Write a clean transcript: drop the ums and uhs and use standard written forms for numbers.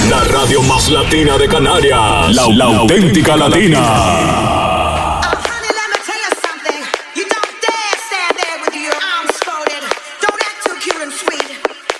La radio más latina de Canarias. La auténtica latina.